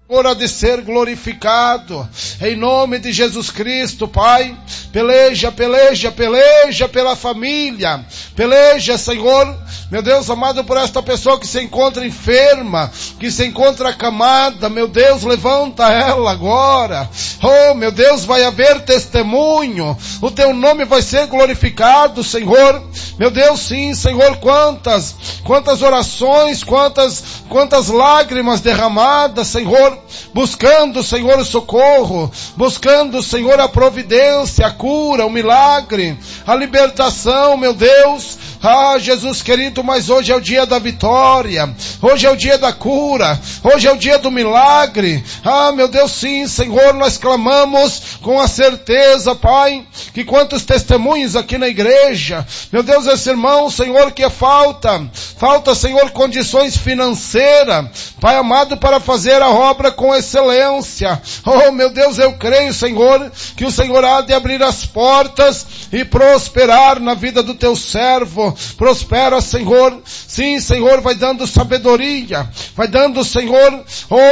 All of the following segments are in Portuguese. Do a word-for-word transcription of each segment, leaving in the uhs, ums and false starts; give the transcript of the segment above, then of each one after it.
hora de ser glorificado, em nome de Jesus Cristo, Pai. Peleja, peleja, peleja pela família, peleja, Senhor, meu Deus amado, por esta pessoa que se encontra enferma, que se encontra acamada, meu Deus, levanta ela agora. Oh, meu Deus, vai haver testemunho, o teu nome vai ser glorificado, Senhor. Meu Deus, sim, Senhor, quantas, quantas orações, quantas, quantas lágrimas derramadas, Senhor, buscando, Senhor, o socorro, buscando, Senhor, a providência, a cura, o milagre, a libertação, meu Deus. Ah, Jesus querido, mas hoje é o dia da vitória, hoje é o dia da cura, hoje é o dia do milagre. Ah, meu Deus, sim, Senhor, nós clamamos com a certeza, Pai, que quantos testemunhos aqui na igreja, meu Deus, esse irmão, Senhor, que é falta, falta, Senhor, condições financeiras, Pai amado, para fazer a obra com excelência. Oh, meu Deus, eu creio, Senhor, que o Senhor há de abrir as portas e prosperar na vida do teu servo. Prospera, Senhor. Sim, Senhor, vai dando sabedoria, vai dando, Senhor,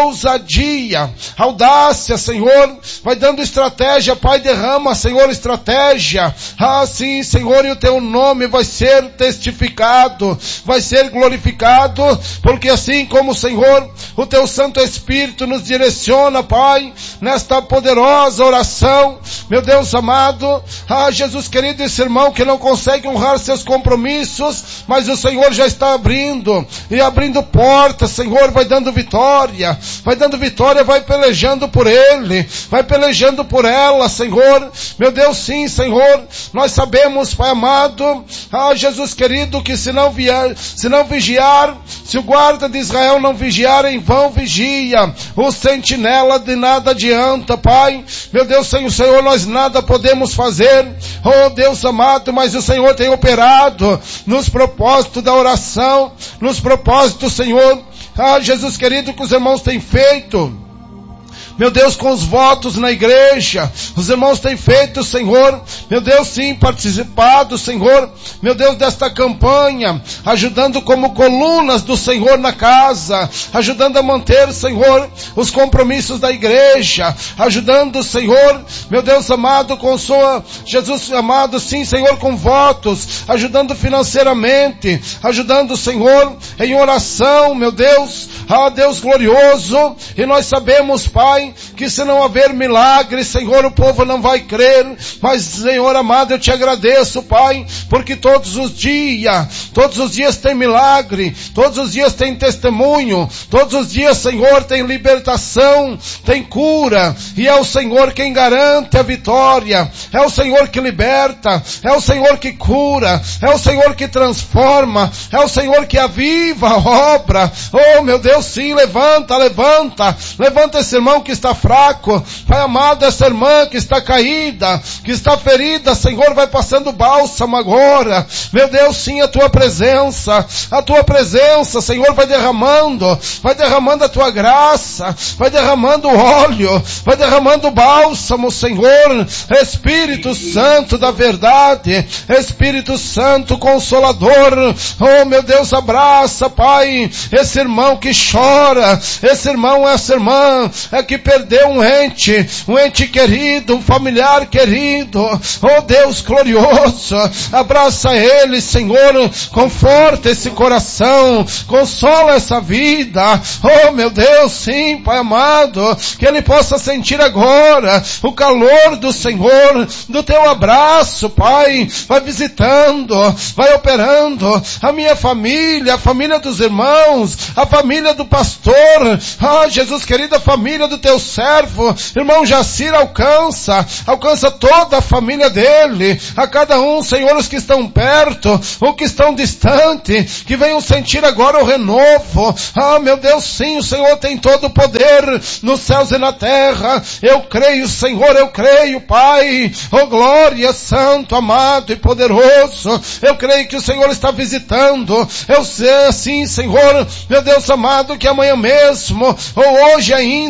ousadia, audácia, Senhor, vai dando estratégia, Pai, derrama, Senhor, estratégia. Ah, sim, Senhor, e o teu nome vai ser testificado, vai ser glorificado, porque assim como, Senhor, o teu Santo Espírito nos direciona, Pai, nesta poderosa oração, meu Deus amado, ah, Jesus querido, esse irmão que não consegue honrar seus compromissos, mas o Senhor já está abrindo, e abrindo portas, Senhor, vai dando vitória, vai dando vitória, vai pelejando por ele, vai pelejando por ela, Senhor, meu Deus, sim, Senhor, nós sabemos, Pai amado, ah, Jesus querido, que se não vier, se não vigiar, se o guarda de Israel não vigiar, em vão vigia, o sentinela de nada adianta, Pai, meu Deus, sem o Senhor nós nada podemos fazer, oh Deus amado, mas o Senhor tem operado nos propósitos da oração, nos propósitos, Senhor, ah, Jesus querido, que os irmãos têm feito, meu Deus, com os votos na igreja, os irmãos têm feito, Senhor, meu Deus, sim, participado, Senhor, meu Deus, desta campanha, ajudando como colunas do Senhor na casa, ajudando a manter, Senhor, os compromissos da igreja, ajudando, Senhor, meu Deus amado, com sua, Jesus amado, sim, Senhor, com votos, ajudando financeiramente, ajudando, Senhor, em oração, meu Deus, ah, Deus glorioso, e nós sabemos, Pai, que se não haver milagre, Senhor, o povo não vai crer, mas, Senhor amado, eu te agradeço, Pai, porque todos os dias, todos os dias tem milagre, todos os dias tem testemunho, todos os dias, Senhor, tem libertação, tem cura, e é o Senhor quem garante a vitória, é o Senhor que liberta, é o Senhor que cura, é o Senhor que transforma, é o Senhor que aviva a obra. Oh, meu Deus, sim, levanta, levanta, levanta esse irmão que está fraco, Pai amado, essa irmã que está caída, que está ferida, Senhor, vai passando bálsamo agora, meu Deus, sim, a tua presença, a tua presença, Senhor, vai derramando, vai derramando a tua graça, vai derramando óleo, vai derramando bálsamo, Senhor, Espírito Santo da verdade, Espírito Santo Consolador, oh meu Deus, abraça, Pai, esse irmão que chora, esse irmão, essa irmã, é que perdeu um ente, um ente querido, um familiar querido, oh Deus glorioso, abraça ele, Senhor, conforta esse coração, consola essa vida, oh meu Deus, sim, Pai amado, que ele possa sentir agora o calor do Senhor, do teu abraço, Pai, vai visitando, vai operando a minha família, a família dos irmãos, a família do pastor, ah Jesus querido, a família do teu servo, irmão Jacir, alcança, alcança toda a família dele, a cada um, Senhor, os que estão perto, os que estão distante, que venham sentir agora o renovo, ah meu Deus, sim, o Senhor tem todo o poder nos céus e na terra, eu creio, Senhor, eu creio, Pai, oh glória, santo, amado e poderoso, eu creio que o Senhor está visitando, eu sei, sim, Senhor, meu Deus amado, que amanhã mesmo, ou hoje ainda, Senhor,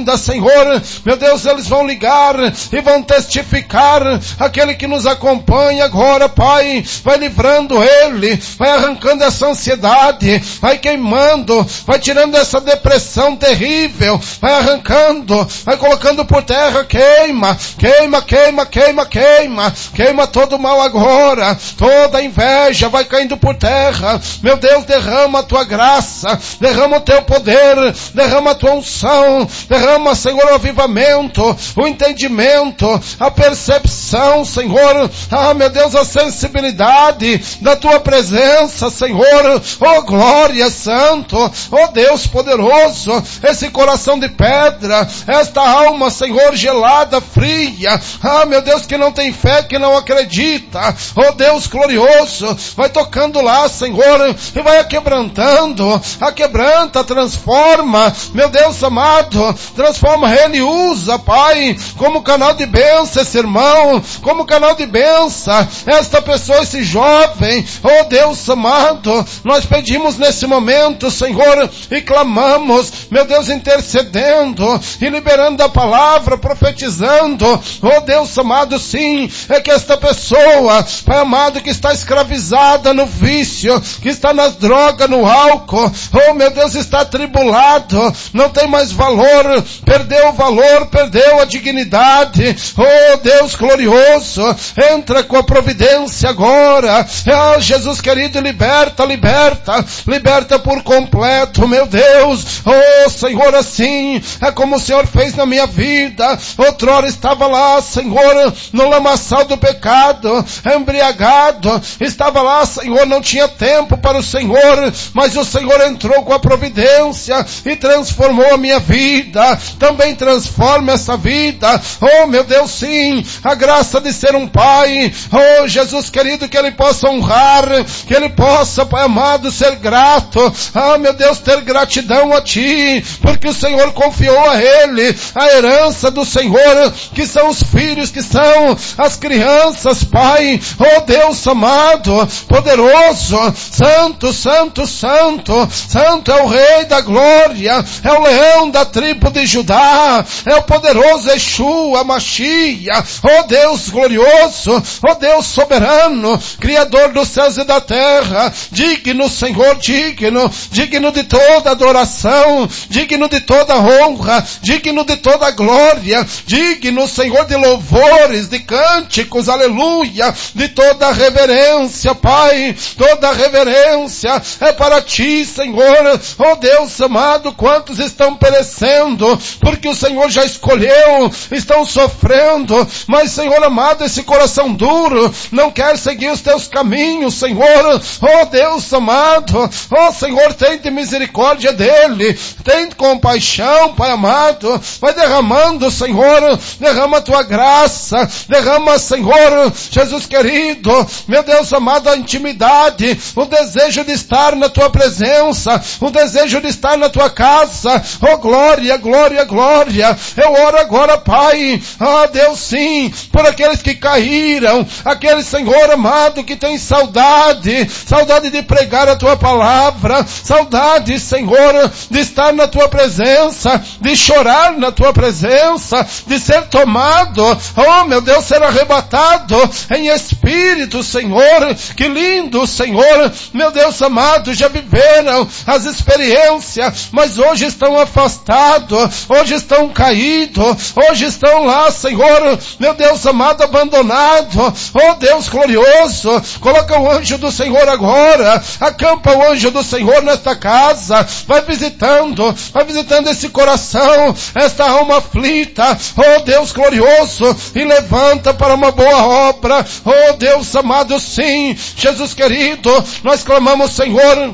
Senhor, meu Deus, eles vão ligar e vão testificar. Aquele que nos acompanha agora, Pai, vai livrando ele, vai arrancando essa ansiedade, vai queimando, vai tirando essa depressão terrível, vai arrancando, vai colocando por terra, queima, queima, queima, queima, queima, queima todo o mal agora, toda a inveja vai caindo por terra. Meu Deus, derrama a tua graça, derrama o teu poder, derrama a tua unção, derrama, Senhor, o avivamento, o entendimento, a percepção, Senhor, ah, meu Deus, a sensibilidade da tua presença, Senhor, oh glória, santo, oh Deus poderoso, esse coração de pedra, esta alma, Senhor, gelada, fria, ah, meu Deus, que não tem fé, que não acredita, oh Deus glorioso, vai tocando lá, Senhor, e vai quebrantando, a quebranta, transforma, meu Deus amado, transforma ele, usa, Pai, como canal de bênção esse irmão, como canal de bênção esta pessoa, esse jovem, oh Deus amado, nós pedimos nesse momento, Senhor, e clamamos, meu Deus, intercedendo e liberando a palavra, profetizando, oh Deus amado, sim, é que esta pessoa, Pai amado, que está escravizada no vício, que está nas drogas, no álcool, oh meu Deus, está atribulado, não tem mais valor, perdeu o valor, perdeu a dignidade, oh Deus glorioso, entra com a providência agora, ah, Jesus querido, liberta, liberta, liberta por completo, meu Deus, oh Senhor, assim, é como o Senhor fez na minha vida, outrora estava lá, Senhor, no lamaçal do pecado, embriagado, estava lá, Senhor, não tinha tempo para o Senhor, mas o Senhor entrou com a providência e transformou a minha vida, também transforma essa vida, oh meu Deus, sim, a graça de ser um pai, oh Jesus querido, que Ele possa honrar, que Ele possa, Pai amado, ser grato, ah meu Deus, ter gratidão a Ti, porque o Senhor confiou a Ele a herança do Senhor, que são os filhos, que são as crianças, Pai, oh Deus amado, poderoso, santo, santo, santo, santo é o Rei da glória, é o leão da tribo de Judá, é o poderoso Yeshua, Machia, oh Deus glorioso, oh Deus soberano, Criador dos céus e da terra, digno, Senhor, digno, digno de toda adoração, digno de toda honra, digno de toda glória, digno, Senhor, de louvores, de cânticos, aleluia, de toda reverência, Pai, toda reverência é para Ti, Senhor, oh Deus amado, quantos estão perecendo, porque o Senhor já escolheu, estão sofrendo, mas Senhor amado, esse coração duro, não quer seguir os Teus caminhos, Senhor, oh Deus amado, oh Senhor, tem de misericórdia dele, tem compaixão, Pai amado, vai derramando, Senhor, derrama a Tua graça, derrama, Senhor, Jesus querido, meu Deus amado, a intimidade, o desejo de estar na Tua presença, o desejo de estar na Tua casa, oh glória, glória, glória, eu oro agora, Pai, ah Deus sim, por aqueles que caíram, aqueles, Senhor amado, que tem saudade, saudade de pregar a Tua palavra, saudade, Senhor, de estar na Tua presença, de chorar na Tua presença, de ser tomado, oh meu Deus, ser arrebatado em espírito, Senhor, que lindo, Senhor, meu Deus amado, já viveram as experiências, mas hoje estão afastados, hoje estão caídos, hoje estão lá, Senhor, meu Deus amado, abandonado, oh Deus glorioso, coloca o anjo do Senhor agora, acampa o anjo do Senhor nesta casa, vai visitando, vai visitando esse coração, esta alma aflita, oh Deus glorioso, e levanta para uma boa obra, oh Deus amado, sim, Jesus querido, nós clamamos, Senhor,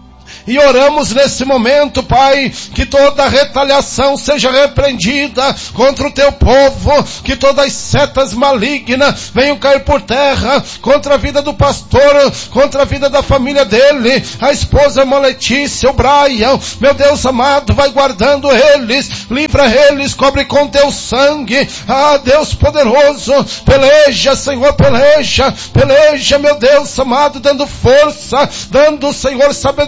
e oramos nesse momento, Pai, que toda retaliação seja repreendida contra o Teu povo, que todas as setas malignas venham cair por terra, contra a vida do pastor, contra a vida da família dele, a esposa irmã Letícia, o Brian, meu Deus amado, vai guardando eles, livra eles, cobre com Teu sangue, ah Deus poderoso, peleja, Senhor, peleja, peleja, meu Deus amado, dando força, dando, Senhor, sabedoria, mais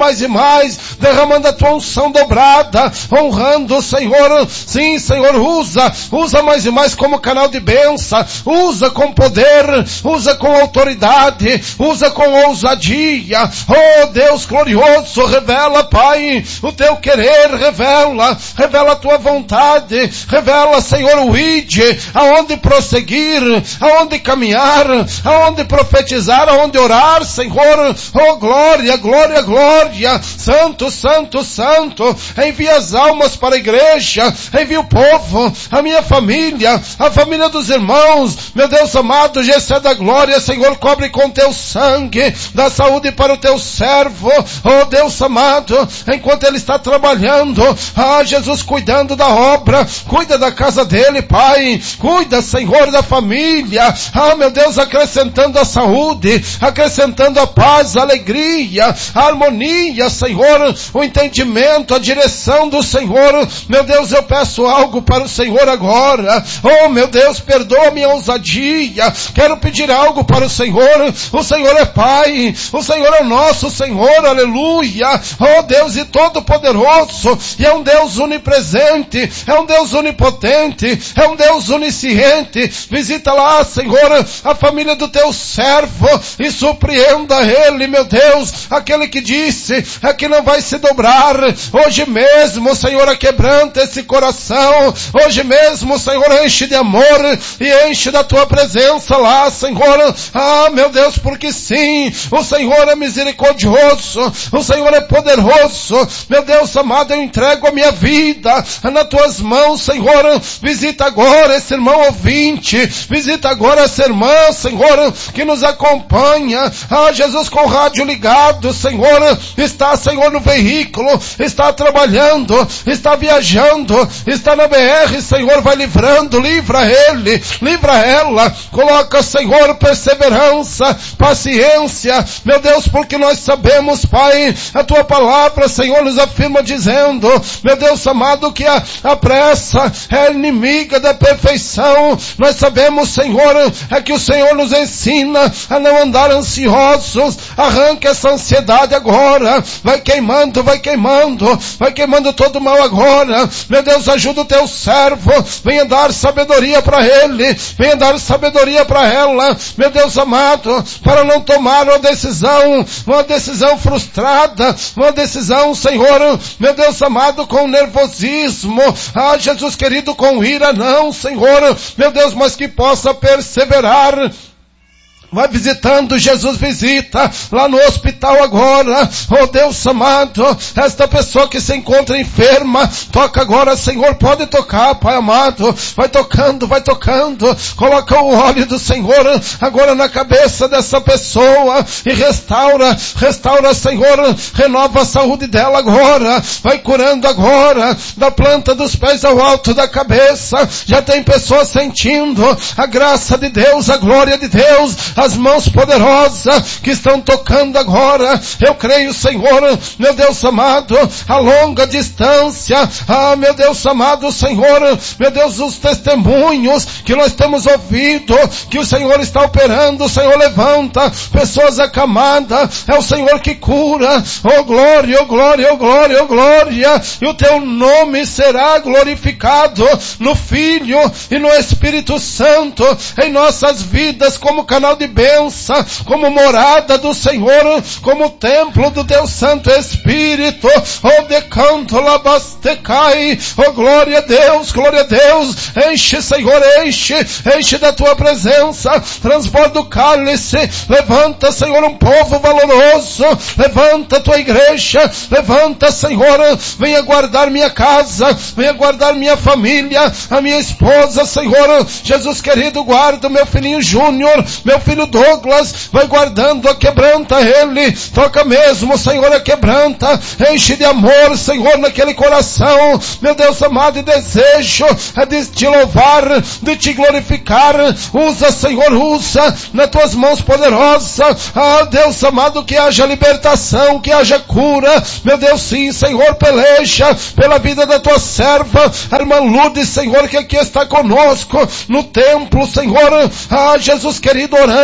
mais e mais, derramando a tua unção dobrada, honrando o Senhor. Sim, Senhor, usa, usa mais e mais como canal de bênção, usa com poder, usa com autoridade, usa com ousadia. Oh Deus glorioso, revela, Pai, o teu querer, revela, revela a tua vontade, revela, Senhor, o id, aonde prosseguir, aonde caminhar, aonde profetizar, aonde orar, Senhor. Oh glória, glória, glória, santo, santo, santo, envia as almas para a igreja, envia o povo, a minha família, a família dos irmãos, meu Deus amado, Gessé da glória, Senhor, cobre com teu sangue, dá saúde para o teu servo, oh Deus amado, enquanto ele está trabalhando, ah Jesus, cuidando da obra, cuida da casa dele, Pai, cuida, Senhor, da família, ah meu Deus, acrescentando a saúde, acrescentando a paz, a alegria, a harmonia, Senhor, o entendimento, a direção do Senhor. Meu Deus, eu peço algo para o Senhor agora. Oh meu Deus, perdoa a minha ousadia, quero pedir algo para o Senhor. O Senhor é Pai, o Senhor é o nosso Senhor, aleluia. Oh Deus e todo-poderoso, e é um Deus onipresente, é um Deus onipotente, é um Deus onisciente. Visita lá, Senhor, a família do teu servo e surpreenda ele, meu Deus, aquele que disse, é que não vai se dobrar, hoje mesmo, Senhor, quebranta esse coração, hoje mesmo, Senhor, enche de amor e enche da tua presença lá, Senhor. Ah, meu Deus, porque sim, o Senhor é misericordioso, o Senhor é poderoso. Meu Deus amado, eu entrego a minha vida nas tuas mãos, Senhor. Visita agora esse irmão ouvinte, visita agora essa irmã, Senhor, que nos acompanha. Ah, Jesus, com o rádio ligado, Senhor, está, Senhor, no veículo, está trabalhando, está viajando, está na B R, Senhor, vai livrando, livra ele, livra ela, coloca, Senhor, perseverança, paciência, meu Deus, porque nós sabemos, Pai, a tua palavra, Senhor, nos afirma dizendo, meu Deus amado, que a, a pressa é inimiga da perfeição. Nós sabemos, Senhor, é que o Senhor nos ensina a não andar ansiosos. Arranca essa ansiedade agora, vai queimando, vai queimando, vai queimando todo o mal agora. Meu Deus, ajuda o teu servo, venha dar sabedoria para ele, venha dar sabedoria para ela, meu Deus amado, para não tomar uma decisão, uma decisão frustrada, uma decisão, Senhor, meu Deus amado, com nervosismo, ah Jesus querido, com ira não, Senhor, meu Deus, mas que possa perseverar. Vai visitando, Jesus, visita lá no hospital agora, oh Deus amado, esta pessoa que se encontra enferma, toca agora, Senhor, pode tocar, Pai amado, vai tocando, vai tocando, coloca o óleo do Senhor agora na cabeça dessa pessoa e restaura, restaura, Senhor, renova a saúde dela agora, vai curando agora, da planta dos pés ao alto da cabeça. Já tem pessoas sentindo a graça de Deus, a glória de Deus, as mãos poderosas que estão tocando agora. Eu creio, Senhor, meu Deus amado, a longa distância, ah, meu Deus amado, Senhor, meu Deus, os testemunhos que nós temos ouvido, que o Senhor está operando, o Senhor levanta pessoas acamadas, é o Senhor que cura. Oh glória, oh glória, oh glória, oh glória, e o teu nome será glorificado no Filho e no Espírito Santo, em nossas vidas, como canal de bênção, como morada do Senhor, como templo do teu Santo Espírito. Oh decanto labastecai, oh glória a Deus, glória a Deus, enche, Senhor, enche, enche da tua presença, transborda o cálice, levanta, Senhor, um povo valoroso, levanta a tua igreja, levanta, Senhor, venha guardar minha casa, venha guardar minha família, a minha esposa, Senhor, Jesus querido, guarda o meu filhinho Júnior, meu filho Douglas, vai guardando, a quebranta ele, toca mesmo, Senhor, a quebranta, enche de amor, Senhor, naquele coração, meu Deus amado, e desejo é de te louvar, de te glorificar. Usa, Senhor, usa nas tuas mãos poderosas, ah Deus amado, que haja libertação, que haja cura, meu Deus, sim, Senhor, peleja pela vida da tua serva, a irmã Lourdes, Senhor, que aqui está conosco no templo, Senhor, ah Jesus querido, orando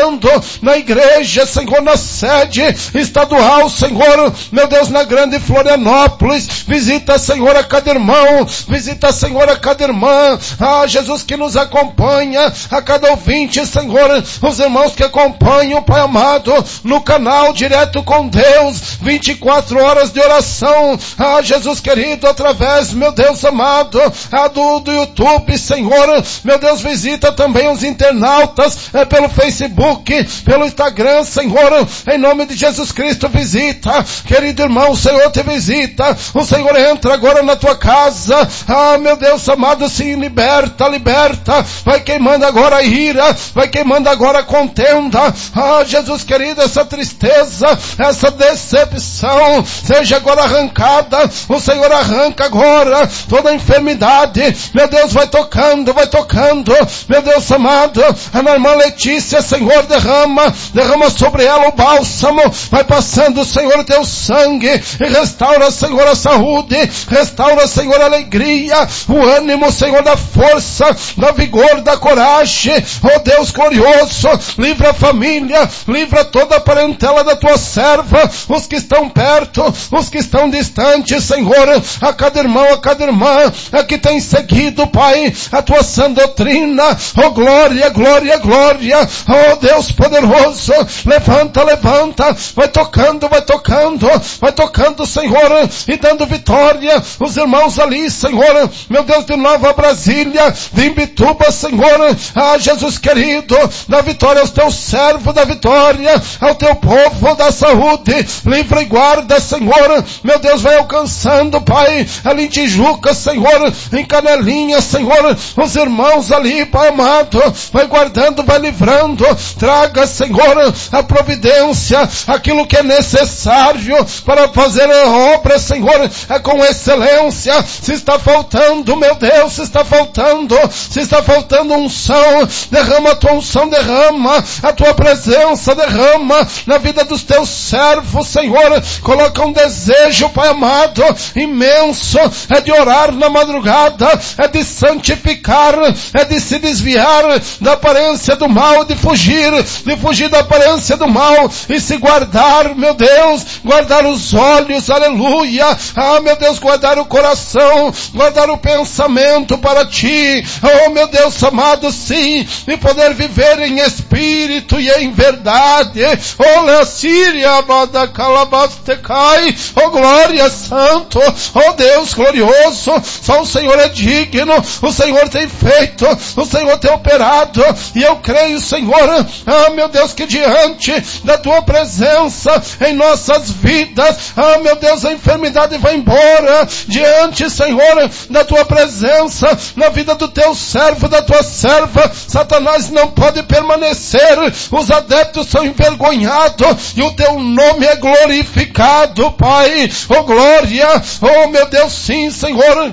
trabalhando na igreja, Senhor, na sede estadual, Senhor, meu Deus, na grande Florianópolis. Visita, Senhor, a cada irmão, visita, Senhor, a cada irmã, ah, Jesus, que nos acompanha, a cada ouvinte, Senhor, os irmãos que acompanham, Pai amado, no canal Direto com Deus, vinte e quatro horas de oração, ah, Jesus querido, através, meu Deus amado, ah, do, do YouTube, Senhor, meu Deus, visita também os internautas, é, pelo Facebook, pelo Instagram, Senhor, em nome de Jesus Cristo, visita, querido irmão, o Senhor te visita, o Senhor entra agora na tua casa, ah, meu Deus amado, sim, liberta, liberta, vai queimando agora a ira, vai queimando agora a contenda, ah, Jesus querido, essa tristeza, essa decepção, seja agora arrancada, o Senhor arranca agora toda a enfermidade, meu Deus, vai tocando, vai tocando, meu Deus amado, a irmã Letícia, Senhor, derrama, derrama sobre ela o bálsamo, vai passando, Senhor, teu sangue, e restaura, Senhor, a saúde, restaura, Senhor, a alegria, o ânimo, Senhor, da força, da vigor, da coragem, oh Deus glorioso, livra a família, livra toda a parentela da tua serva, os que estão perto, os que estão distantes, Senhor, a cada irmão, a cada irmã, a que tem seguido, Pai, a tua sã doutrina, oh glória, glória, glória, oh Deus poderoso, levanta, levanta, vai tocando, vai tocando, vai tocando, Senhor, e dando vitória, os irmãos ali, Senhor, meu Deus, de Nova Brasília, de Imbituba, Senhor, ah, Jesus querido, dá vitória aos teus servos, dá vitória ao teu povo, da saúde, livra e guarda, Senhor, meu Deus, vai alcançando, Pai, ali em Tijuca, Senhor, em Canelinha, Senhor, os irmãos ali, Pai amado, vai guardando, vai livrando, traga, Senhor, a providência, aquilo que é necessário para fazer a obra, Senhor, é com excelência. Se está faltando, meu Deus, se está faltando, se está faltando unção, derrama a tua unção, derrama a tua presença, derrama na vida dos teus servos, Senhor, coloca um desejo, Pai amado, imenso, é de orar na madrugada, é de santificar, é de se desviar da aparência do mal, de fugir, de fugir da aparência do mal, e se guardar, meu Deus, guardar os olhos, aleluia, ah, meu Deus, guardar o coração, guardar o pensamento para ti, oh, meu Deus amado, sim, e poder viver em espírito e em verdade, oh, la Síria, bada calabastecai, oh, glória santo, oh, Deus glorioso, só o Senhor é digno, o Senhor tem feito, o Senhor tem operado, e eu creio, Senhor, ah, meu Deus, que diante da tua presença em nossas vidas, ah, meu Deus, a enfermidade vai embora, diante, Senhor, da tua presença na vida do teu servo, da tua serva, Satanás não pode permanecer, os adeptos são envergonhados, e o teu nome é glorificado, Pai, oh glória, oh meu Deus, sim, Senhor,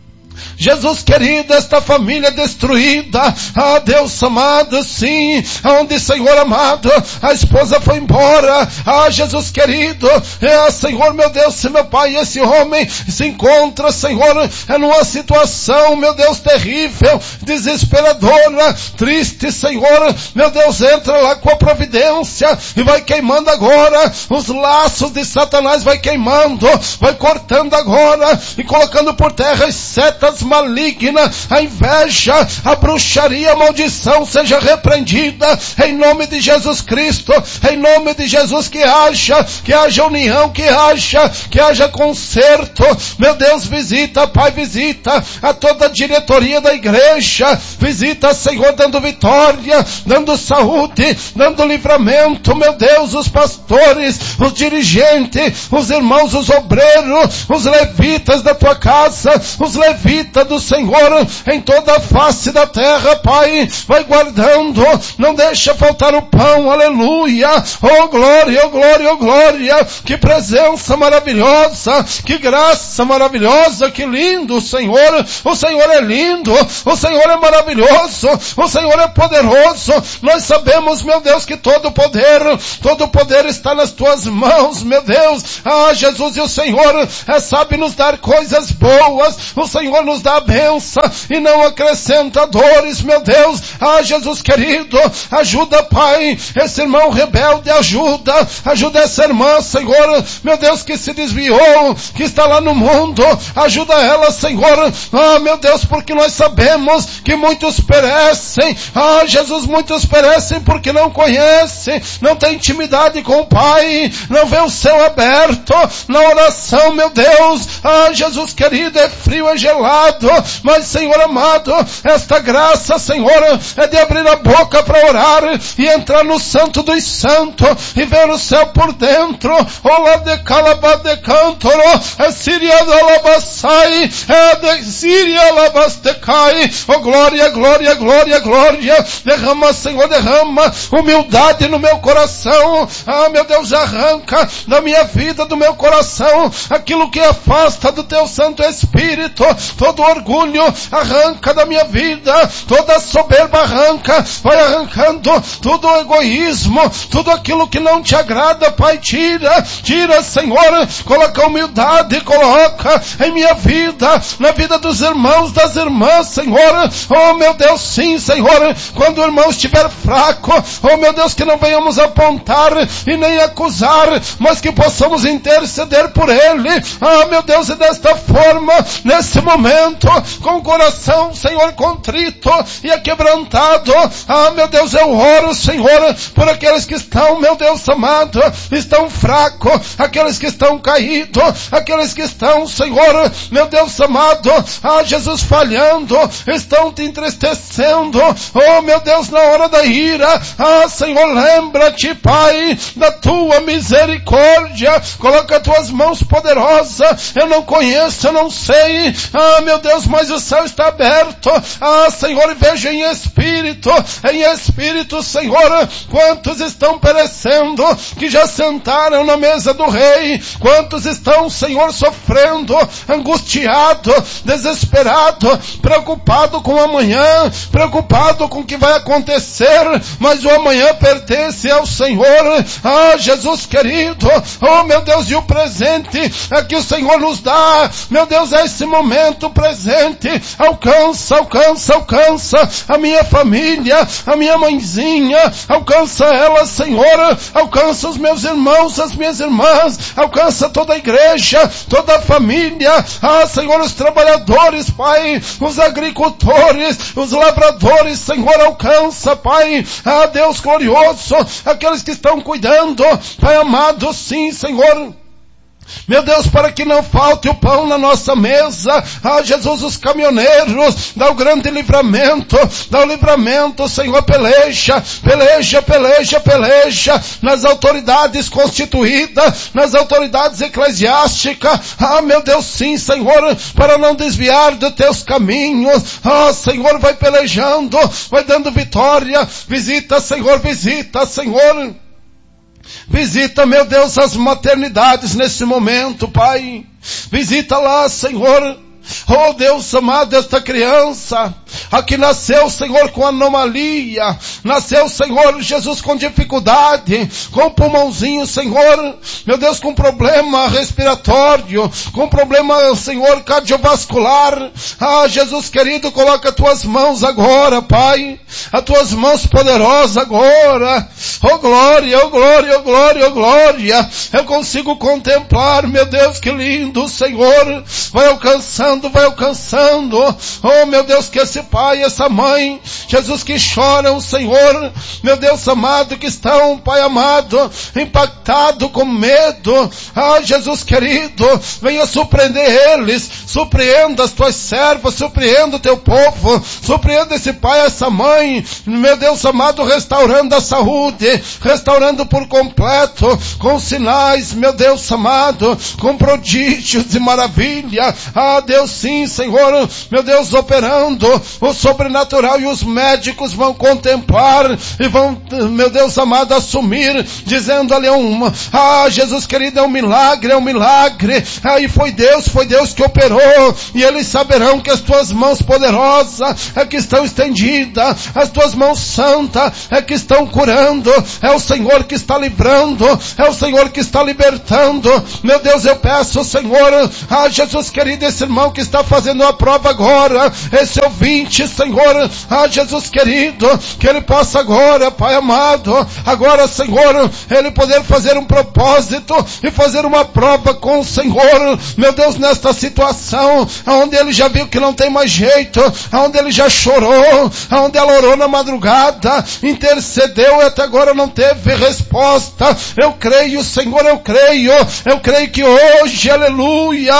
Jesus querido, esta família destruída, ah Deus amado, sim, aonde, Senhor amado, a esposa foi embora, ah Jesus querido, é, Senhor meu Deus, se meu Pai, esse homem se encontra, Senhor, é numa situação, meu Deus, terrível, desesperadora, triste, Senhor, meu Deus, entra lá com a providência, e vai queimando agora, os laços de Satanás vai queimando, vai cortando agora, e colocando por terra as setas maligna, a inveja, a bruxaria, a maldição seja repreendida em nome de Jesus Cristo, em nome de Jesus, que haja, que haja união, que haja, que haja conserto, meu Deus, visita, Pai, visita a toda a diretoria da igreja, visita, Senhor, dando vitória, dando saúde, dando livramento, meu Deus, os pastores, os dirigentes, os irmãos, os obreiros, os levitas da tua casa, os levitas do Senhor em toda a face da terra, Pai, vai guardando, não deixa faltar o pão, aleluia, oh glória, oh glória, oh glória, que presença maravilhosa, que graça maravilhosa, que lindo, Senhor, o Senhor é lindo, o Senhor é maravilhoso, o Senhor é poderoso, nós sabemos, meu Deus, que todo o poder, todo o poder está nas tuas mãos, meu Deus, ah Jesus, e o Senhor é, sabe nos dar coisas boas, o Senhor Senhor nos dá a bênção e não acrescenta dores, meu Deus. Ah, Jesus querido, ajuda, Pai, esse irmão rebelde, ajuda, ajuda essa irmã, Senhor, meu Deus, que se desviou, que está lá no mundo, ajuda ela, Senhor. Ah, meu Deus, porque nós sabemos que muitos perecem. Ah, Jesus, muitos perecem porque não conhecem, não tem intimidade com o Pai, não vê o céu aberto na oração, meu Deus. Ah, Jesus querido, é frio, é gelado, mas, Senhor amado, esta graça, Senhor, é de abrir a boca para orar e entrar no santo dos santos e ver o céu por dentro. Ola de calabade cantoro, é Síria da labassai, é de Síria labastecai. Oh, glória, glória, glória, glória. Derrama, Senhor, derrama humildade no meu coração. Ah, meu Deus, arranca da minha vida, do meu coração, aquilo que afasta do teu Santo Espírito. Todo orgulho arranca da minha vida, toda soberba arranca, vai arrancando todo o egoísmo, tudo aquilo que não te agrada, Pai, tira, tira, Senhor, coloca humildade, coloca em minha vida, na vida dos irmãos, das irmãs, Senhor. Oh, meu Deus, sim, Senhor, quando o irmão estiver fraco, oh, meu Deus, que não venhamos apontar e nem acusar, mas que possamos interceder por ele. Ah, meu Deus, e desta forma, nesse momento, com o coração, Senhor, contrito e aquebrantado, ah, meu Deus, eu oro, Senhor, por aqueles que estão, meu Deus amado, estão fracos, aqueles que estão caídos, aqueles que estão, Senhor, meu Deus amado, ah, Jesus, falhando, estão te entristecendo, oh, meu Deus, na hora da ira, ah, Senhor, lembra-te, Pai, da tua misericórdia, coloca as tuas mãos poderosas. Eu não conheço, eu não sei, ah, meu Deus, mas o céu está aberto, ah, Senhor, veja em espírito, em espírito, Senhor, quantos estão perecendo, que já sentaram na mesa do rei, quantos estão, Senhor, sofrendo, angustiado, desesperado, preocupado com o amanhã, preocupado com o que vai acontecer, mas o amanhã pertence ao Senhor. Ah, Jesus querido, oh, meu Deus, e o presente é que o Senhor nos dá, meu Deus, é esse momento presente, alcança, alcança, alcança a minha família, a minha mãezinha, alcança ela, Senhor, alcança os meus irmãos, as minhas irmãs, alcança toda a igreja, toda a família, ah, Senhor, os trabalhadores, Pai, os agricultores, os lavradores, Senhor, alcança, Pai, ah, Deus glorioso, aqueles que estão cuidando, Pai amado, sim, Senhor, meu Deus, para que não falte o pão na nossa mesa. Ah, Jesus, os caminhoneiros, dá o grande livramento, dá o livramento, Senhor, peleja, peleja, peleja, peleja, nas autoridades constituídas, nas autoridades eclesiásticas. Ah, meu Deus, sim, Senhor, para não desviar dos teus caminhos. Ah, Senhor, vai pelejando, vai dando vitória. Visita, Senhor, visita, Senhor. Visita, meu Deus, as maternidades nesse momento, Pai. Visita lá, Senhor. Oh, Deus amado, esta criança, a que nasceu, Senhor, com anomalia, nasceu, Senhor, Jesus, com dificuldade, com pulmãozinho, Senhor, meu Deus, com problema respiratório, com problema, Senhor, cardiovascular. Ah, Jesus querido, coloca as tuas mãos agora, Pai, as tuas mãos poderosas agora. Oh, glória, oh, glória, oh, glória, oh, glória. Eu consigo contemplar, meu Deus, que lindo, Senhor, vai alcançando, vai alcançando, oh, meu Deus, que esse pai, essa mãe, Jesus, que choram, Senhor, meu Deus amado, que estão, Pai amado, impactado com medo, ah, Jesus querido, venha surpreender eles, surpreenda as tuas servas, surpreenda o teu povo, surpreenda esse pai, essa mãe, meu Deus amado, restaurando a saúde, restaurando por completo, com sinais, meu Deus amado, com prodígios e maravilha. Ah, Deus, sim, Senhor, meu Deus, operando o sobrenatural, e os médicos vão contemplar e vão, meu Deus amado, assumir, dizendo ali um, ah, Jesus querido, é um milagre, é um milagre. Aí ah, foi Deus, foi Deus que operou, e eles saberão que as tuas mãos poderosas é que estão estendidas, as tuas mãos santas é que estão curando, é o Senhor que está livrando, é o Senhor que está libertando. Meu Deus, eu peço, Senhor, ah, Jesus querido, esse irmão irmão que está fazendo a prova agora, esse ouvinte, Senhor, ah, Jesus querido, que ele possa agora, Pai amado, agora, Senhor, ele poder fazer um propósito e fazer uma prova com o Senhor, meu Deus, nesta situação, onde ele já viu que não tem mais jeito, onde ele já chorou, onde ela orou na madrugada, intercedeu e até agora não teve resposta. Eu creio, Senhor, eu creio, eu creio que hoje, aleluia,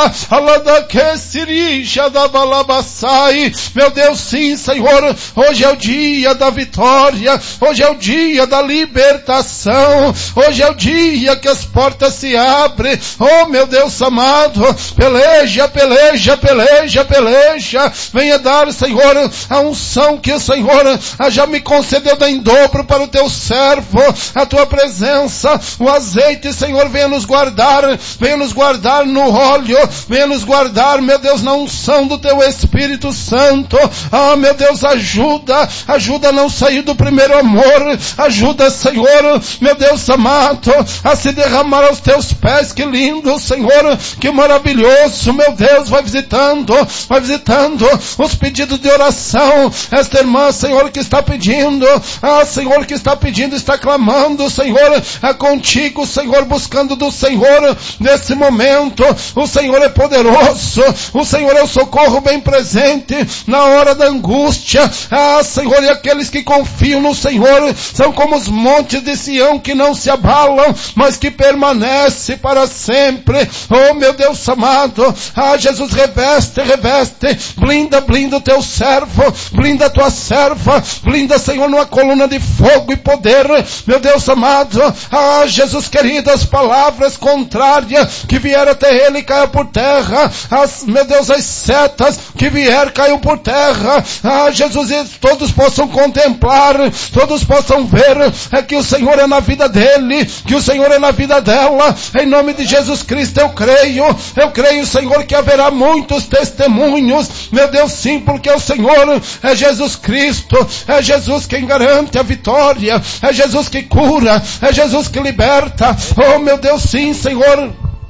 meu Deus, sim, Senhor, hoje é o dia da vitória, hoje é o dia da libertação, hoje é o dia que as portas se abrem. Oh, meu Deus amado, peleja, peleja, peleja, peleja, venha dar, Senhor, a unção que o Senhor já me concedeu em dobro para o teu servo, a tua presença, o azeite, Senhor, venha nos guardar, venha nos guardar no óleo, venha nos guardar, meu Deus, na unção do teu Espírito Santo. Ah, meu Deus, ajuda, ajuda a não sair do primeiro amor, ajuda, Senhor, meu Deus amado, a se derramar aos teus pés. Que lindo, Senhor, que maravilhoso, meu Deus, vai visitando, vai visitando os pedidos de oração, esta irmã, Senhor, que está pedindo, ah, Senhor, que está pedindo, está clamando, Senhor, é contigo, Senhor, buscando do Senhor, nesse momento, o Senhor é poderoso, o Senhor é o socorro bem presente, na hora da angústia, ah, Senhor, e aqueles que confiam no Senhor, são como os montes de Sião, que não se abalam, mas que permanece para sempre. Oh, meu Deus amado, ah, Jesus, reveste, reveste, blinda, blinda o teu servo, blinda a tua serva, blinda, Senhor, numa coluna de fogo e poder, meu Deus amado, ah, Jesus querido, as palavras contrárias que vieram até ele caiam por terra, as, meu Deus, as setas que vieram caiam por terra, ah, Jesus, e todos possam contemplar, todos possam ver, é que o Senhor é na vida dele, que o Senhor é na vida dela, em nome de Jesus Cristo. Eu creio, eu creio, Senhor, que haverá muitos testemunhos, meu Deus, sim, porque o Senhor é Jesus Cristo, é Jesus quem garante a vitória, é Jesus que cura, é Jesus que liberta. Oh, meu Deus, sim, Senhor,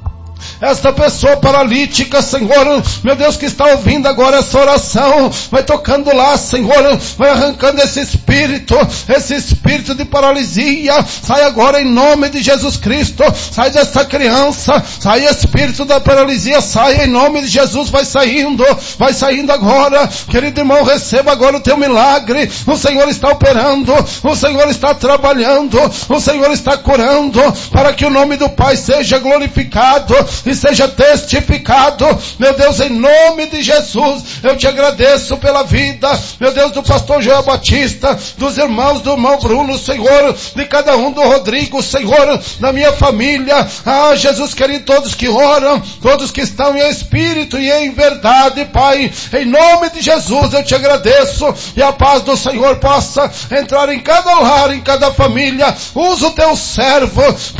esta pessoa paralítica, Senhor, meu Deus, que está ouvindo agora essa oração, vai tocando lá, Senhor, vai arrancando esse espírito, esse espírito de paralisia, sai agora em nome de Jesus Cristo, sai dessa criança, sai espírito da paralisia, sai em nome de Jesus, vai saindo, vai saindo agora, querido irmão, receba agora o teu milagre, o Senhor está operando, o Senhor está trabalhando, o Senhor está curando, para que o nome do Pai seja glorificado e seja testificado. Meu Deus, em nome de Jesus, eu te agradeço pela vida, meu Deus, do pastor Joel Batista, dos irmãos do irmão Bruno, Senhor, de cada um, do Rodrigo, Senhor, da minha família, ah, Jesus querido, todos que oram, todos que estão em espírito e em verdade, Pai, em nome de Jesus, eu te agradeço, e a paz do Senhor possa entrar em cada lar, em cada família. Usa o teu servo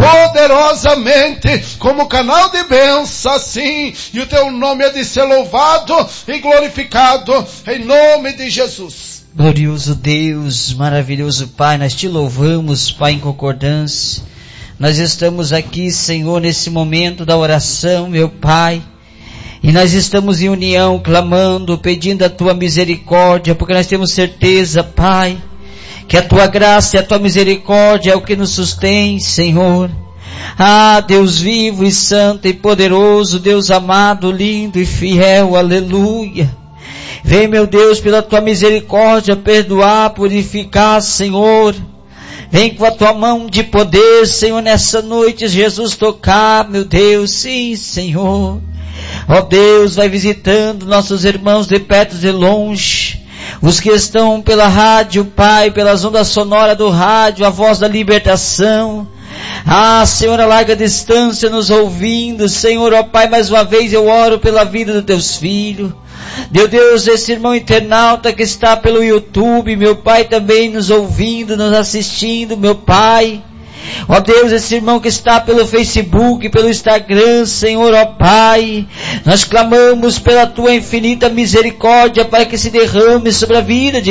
poderosamente como canal de bênção, assim, e o teu nome é de ser louvado e glorificado, em nome de Jesus. Glorioso Deus, maravilhoso Pai, nós te louvamos, Pai, em concordância. Nós estamos aqui, Senhor, nesse momento da oração, meu Pai, e nós estamos em união, clamando, pedindo a tua misericórdia, porque nós temos certeza, Pai, que a tua graça e a tua misericórdia é o que nos sustém, Senhor. Ah, Deus vivo e santo e poderoso, Deus amado, lindo e fiel, aleluia. Vem, meu Deus, pela tua misericórdia, perdoar, purificar, Senhor. Vem com a tua mão de poder, Senhor, nessa noite, Jesus, tocar, meu Deus, sim, Senhor. Ó Deus, vai visitando nossos irmãos de perto e de longe, os que estão pela rádio, Pai, pelas ondas sonoras do rádio, a voz da libertação. Ah, Senhor, a larga distância nos ouvindo, Senhor, ó Pai, mais uma vez eu oro pela vida dos teus filhos. Meu Deus, esse irmão internauta que está pelo YouTube, meu Pai, também nos ouvindo, nos assistindo, meu Pai. Ó Deus, esse irmão que está pelo Facebook, pelo Instagram, Senhor, ó Pai, nós clamamos pela tua infinita misericórdia para que se derrame sobre a vida de